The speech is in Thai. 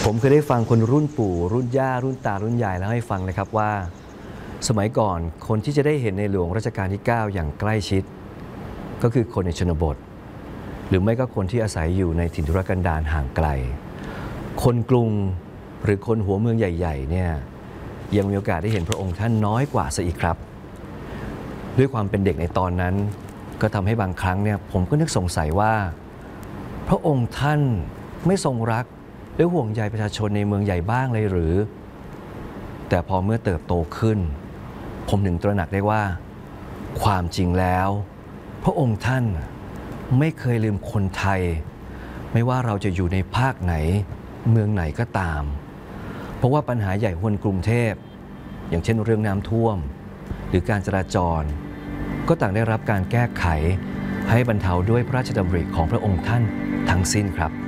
ผมเคยได้ฟังคนรุ่นปู่รุ่นย่ารุ่นตารุ่นยายแล้วให้ฟังเลยครับว่าสมัยก่อนคนที่จะได้เห็นในหลวงรัชกาลที่ 9อย่างใกล้ชิดก็คือคนในชนบทหรือไม่ก็คนที่อาศัยอยู่ในถิ่นทุรกันดารห่างไกลคนกรุงหรือคนหัวเมืองใหญ่ๆเนี่ยยังมีโอกาสได้เห็นพระองค์ท่านน้อยกว่าซะอีกครับด้วยความเป็นเด็กในตอนนั้นก็ทำให้บางครั้งเนี่ยผมก็นึกสงสัยว่าพระองค์ท่านไม่ทรงรักและห่วงใยประชาชนในเมืองใหญ่บ้างเลยหรือแต่พอเมื่อเติบโตขึ้นผมถึงตระหนักได้ว่าความจริงแล้วพระองค์ท่านไม่เคยลืมคนไทยไม่ว่าเราจะอยู่ในภาคไหนเมืองไหนก็ตามเพราะว่าปัญหาใหญ่บนกรุงเทพอย่างเช่นเรื่องน้ำท่วมหรือการจราจรก็ต่างได้รับการแก้ไขให้บรรเทาด้วยพระราชดำริของพระองค์ท่านทั้งสิ้นครับ